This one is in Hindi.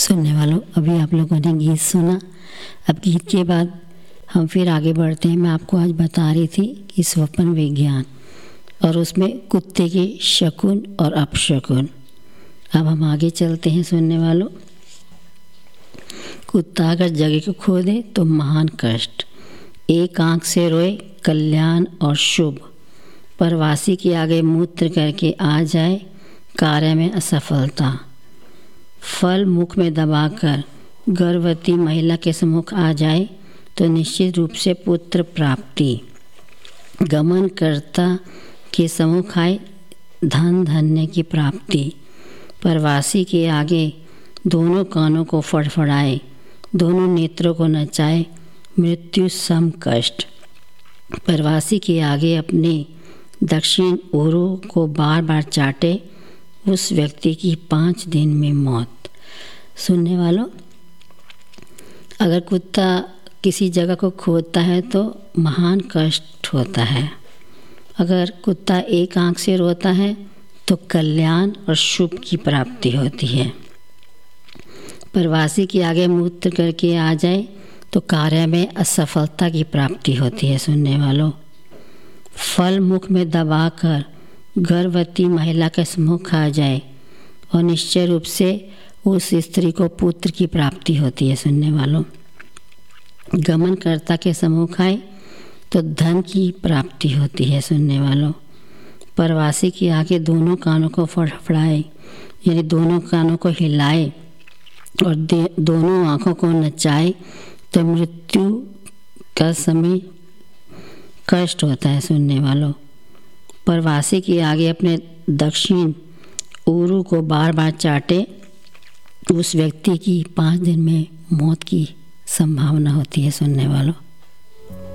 सुनने वालों, अभी आप लोगों ने गीत सुना। अब गीत के बाद हम फिर आगे बढ़ते हैं। मैं आपको आज बता रही थी कि स्वप्न विज्ञान और उसमें कुत्ते के शकुन और अपशकुन। अब हम आगे चलते हैं सुनने वालों। कुत्ता अगर जगह को खो दे तो महान कष्ट, एक आंख से रोए कल्याण और शुभ, परवासी के आगे मूत्र करके आ जाए कार्य में असफलता, फल मुख में दबाकर गर्भवती महिला के सम्मुख आ जाए तो निश्चित रूप से पुत्र प्राप्ति, गमनकर्ता के सम्मुख आए धन धान्य की प्राप्ति, परवासी के आगे दोनों कानों को फड़फड़ाए, दोनों नेत्रों को नचाए मृत्यु सम कष्ट, परवासी के आगे अपने दक्षिण ऊरू को बार बार चाटे उस व्यक्ति की 5 दिन में मौत। सुनने वालों, अगर कुत्ता किसी जगह को खोदता है तो महान कष्ट होता है। अगर कुत्ता एक आंख से रोता है तो कल्याण और शुभ की प्राप्ति होती है। परवासी के आगे मूत्र करके आ जाए तो कार्य में असफलता की प्राप्ति होती है। सुनने वालों, फल मुख में दबाकर गर्भवती महिला के सम्मुख आ जाए और निश्चय रूप से उस स्त्री को पुत्र की प्राप्ति होती है। सुनने वालों, गमनकर्ता के सम्मुख आए तो धन की प्राप्ति होती है। सुनने वालों, परवासी के आगे दोनों कानों को फड़फड़ाए यानी दोनों कानों को हिलाए और दोनों आँखों को नचाए तो मृत्यु का समय कष्ट होता है। सुनने वालों, परवासी के आगे अपने दक्षिण ऊरू को बार बार चाटे उस व्यक्ति की 5 दिन में मौत की संभावना होती है। सुनने वालों,